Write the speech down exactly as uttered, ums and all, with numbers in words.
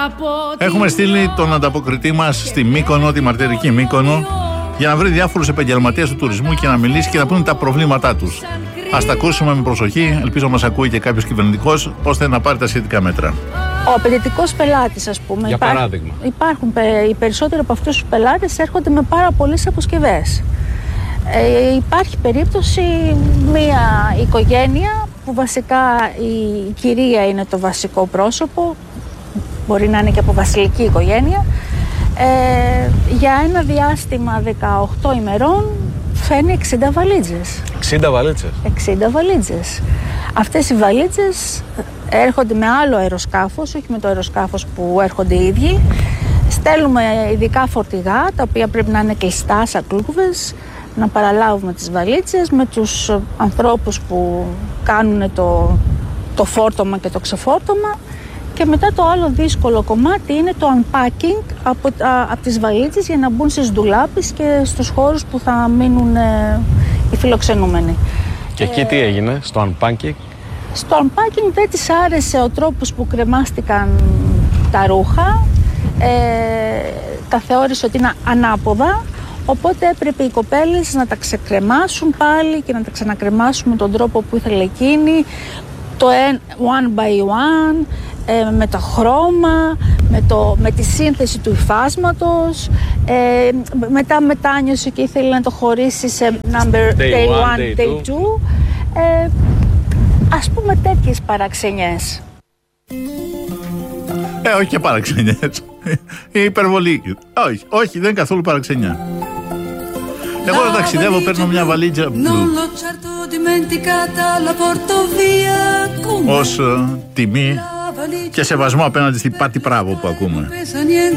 Έχουμε στείλει τον ανταποκριτή μας στη Μύκονο, τη μαρτυρική Μύκονο, για να βρει διάφορους επαγγελματίες του τουρισμού και να μιλήσει και να πούνε τα προβλήματά τους. Ας τα ακούσουμε με προσοχή, ελπίζω μας ακούει και κάποιος κυβερνητικός, ώστε να πάρει τα σχετικά μέτρα. Ο απαιτητικός πελάτης, ας πούμε. Για Υπά... παράδειγμα. Υπάρχουν, οι περισσότεροι από αυτούς τους πελάτες έρχονται με πάρα πολλές αποσκευές. Ε, υπάρχει περίπτωση μια οικογένεια που βασικά η κυρία είναι το βασικό πρόσωπο, μπορεί να είναι και από βασιλική οικογένεια, ε, για ένα διάστημα δεκαοκτώ ημερών φέρνει εξήντα βαλίτσες. εξήντα βαλίτσες. εξήντα βαλίτσες. Αυτές οι βαλίτσες έρχονται με άλλο αεροσκάφος, όχι με το αεροσκάφος που έρχονται οι ίδιοι. Στέλνουμε ειδικά φορτηγά, τα οποία πρέπει να είναι κλειστά σαν κλούβες, να παραλάβουμε τις βαλίτσες με τους ανθρώπους που κάνουν το, το φόρτωμα και το ξεφόρτωμα. Και μετά το άλλο δύσκολο κομμάτι είναι το unpacking από, α, από τις βαλίτσες για να μπουν στις ντουλάπες και στους χώρους που θα μείνουν ε, οι φιλοξενούμενοι. Και εκεί ε, τι έγινε στο unpacking? Στο unpacking δεν της άρεσε ο τρόπος που κρεμάστηκαν τα ρούχα, ε, τα θεώρησε ότι είναι ανάποδα, οπότε έπρεπε οι κοπέλες να τα ξεκρεμάσουν πάλι και να τα ξανακρεμάσουν με τον τρόπο που ήθελε εκείνη, το one by one, ε, με το χρώμα, με, το, με τη σύνθεση του υφάσματος, ε, μετά μετάνιωσε και ήθελε να το χωρίσει σε number day, day one, day, day two. Ε, ας πούμε τέτοιες παραξενιές. Ε, όχι και παραξενιές. Η υπερβολή. Όχι, όχι, δεν είναι καθόλου παραξενιά. Εγώ όταν ταξιδεύω παίρνω μια βαλίτσα ως uh, τιμή και σεβασμό απέναντι στην Πάτη Πράβο που ακούμε.